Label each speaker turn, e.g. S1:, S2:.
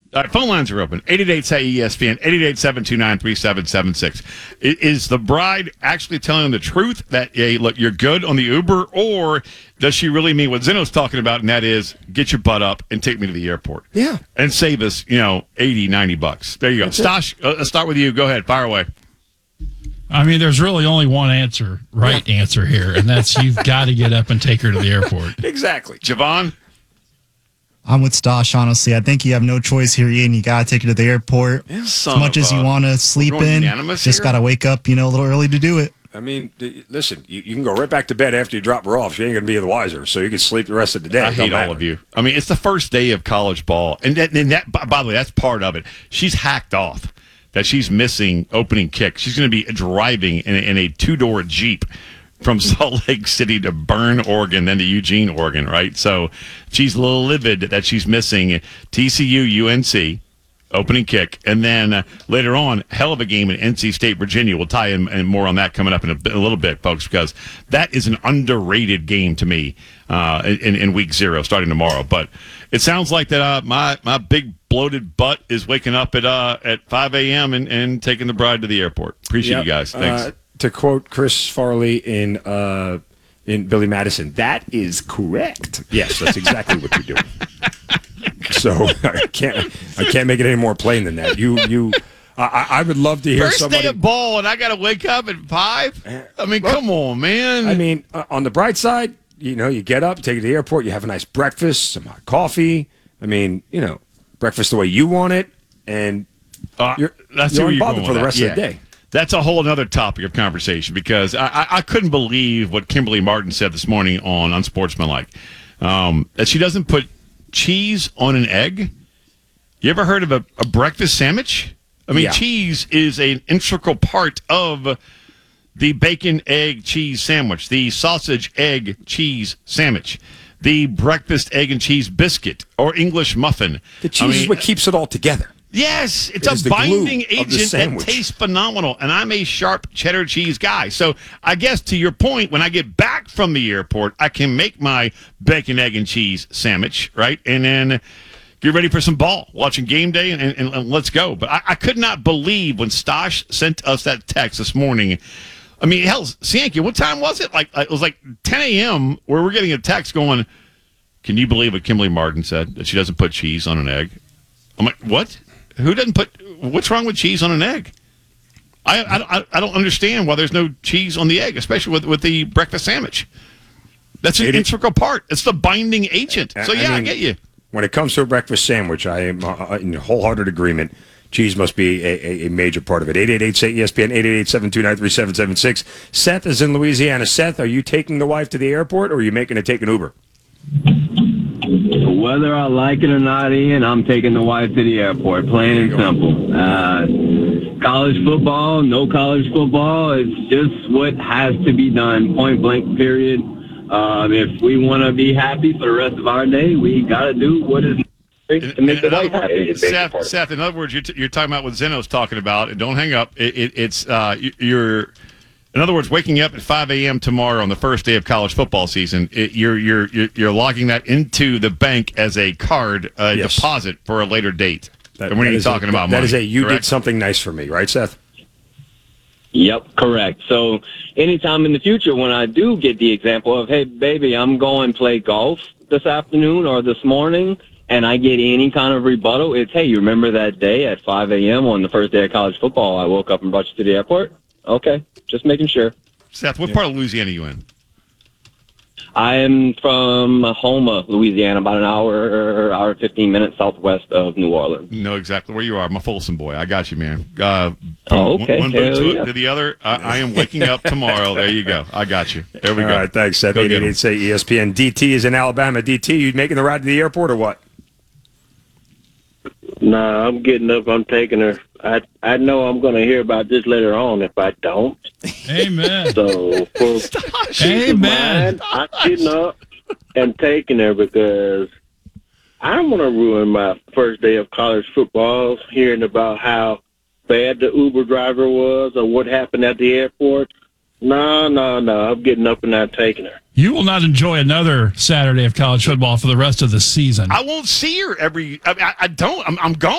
S1: All right, phone lines are open. 888-SAY-ESPN, 888-729-3776. Is the bride actually telling the truth that, hey, look, you're good on the Uber, or does she really mean what Zeno's talking about, and that is get your butt up and take me to the airport?
S2: Yeah.
S1: And save us, $80, $90. There you go. Stosh, let's start with you. Go ahead. Fire away.
S3: I mean, there's really only one answer here, and that's you've got to get up and take her to the airport.
S2: Exactly.
S1: Javon?
S4: I'm with Stosh, honestly. I think you have no choice here, Ian. You got to take her to the airport.
S1: Yeah,
S4: as much as you want to sleep in, just got to wake up, a little early to do it.
S2: I mean, listen, you can go right back to bed after you drop her off. She ain't going to be the wiser, so you can sleep the rest of the day.
S1: I hate all of you. I mean, it's the first day of college ball. And that, by the way, that's part of it. She's hacked off that she's missing opening kick. She's going to be driving in a two-door Jeep from Salt Lake City to Bern, Oregon, then to Eugene, Oregon, right? So she's livid that she's missing TCU, UNC, opening kick, and then later on, hell of a game in NC State, Virginia. We'll tie in and more on that coming up in a little bit, folks, because that is an underrated game to me in week 0, starting tomorrow. But it sounds like that my big bloated butt is waking up at 5 a.m. and taking the bride to the airport. Appreciate you guys. Thanks.
S2: To quote Chris Farley in Billy Madison, that is correct. Yes, that's exactly what you're doing. So I can't make it any more plain than that. I would love to hear
S1: First
S2: somebody.
S1: First day of ball, and I got to wake up at 5? I mean, come on, man.
S2: I mean, on the bright side, you get up, take it to the airport, you have a nice breakfast, some hot coffee. I mean, breakfast the way you want it, and you're unbothered for the rest of the day.
S1: That's a whole other topic of conversation because I couldn't believe what Kimberly Martin said this morning on Unsportsmanlike. That she doesn't put cheese on an egg. You ever heard of a breakfast sandwich? I mean, cheese is an integral part of the bacon, egg, cheese sandwich, the sausage, egg, cheese sandwich, the breakfast, egg, and cheese biscuit or English muffin.
S2: The cheese is what keeps it all together.
S1: Yes, it's a binding agent that tastes phenomenal, and I'm a sharp cheddar cheese guy. So I guess to your point, when I get back from the airport, I can make my bacon, egg, and cheese sandwich, right? And then get ready for some ball, watching game day, and let's go. But I could not believe when Stosh sent us that text this morning. I mean, hell, Sankey, what time was it? It was like 10 a.m. where we're getting a text going, can you believe what Kimberly Martin said, that she doesn't put cheese on an egg? I'm like, what? What's wrong with cheese on an egg? I don't understand why there's no cheese on the egg, especially with the breakfast sandwich. That's an integral part. It's the binding agent. So, I get you.
S2: When it comes to a breakfast sandwich, I am in wholehearted agreement. Cheese must be a major part of it. 888-SAY-ESPN, 888-729-3776. Seth is in Louisiana. Seth, are you taking the wife to the airport, or are you making her take an Uber?
S5: Whether I like it or not, Ian, I'm taking the wife to the airport, plain and simple. College football, no college football, it's just what has to be done, point blank, period. If we want to be happy for the rest of our day, we got to do what is necessary to make the wife happy.
S1: Seth, in other words, you're talking about what Zeno's talking about, and don't hang up. In other words, waking up at 5 a.m. tomorrow on the first day of college football season, you're logging that into the bank as a card deposit for a later date. And when are you talking about money?
S2: That is you did something nice for me, right, Seth?
S5: Yep, correct. So anytime in the future when I do get the example of, hey, baby, I'm going to play golf this afternoon or this morning, and I get any kind of rebuttal, it's, hey, you remember that day at 5 a.m. on the first day of college football, I woke up and brought you to the airport? Okay, just making sure.
S1: Seth, what part of Louisiana are you in?
S5: I am from Houma, Louisiana, about an hour 15 minutes southwest of New Orleans.
S1: Know exactly where you are. I'm a Folsom boy. I got you, man.
S5: Okay.
S1: One boot to the other. I am waking up tomorrow. There you go. I got you. There we go.
S2: All right, thanks, Seth. 888-SAY-ESPN. DT is in Alabama. DT, you making the ride to the airport or what?
S6: Nah, I'm getting up. I'm taking her. I know I'm going to hear about this later on if I don't.
S3: Amen.
S6: So, for peace of mind, I'm getting up and taking her because I don't want to ruin my first day of college football hearing about how bad the Uber driver was or what happened at the airport. No. I'm getting up and I'm taking her.
S3: You will not enjoy another Saturday of college football for the rest of the season.
S1: I won't see her I don't. I'm gone.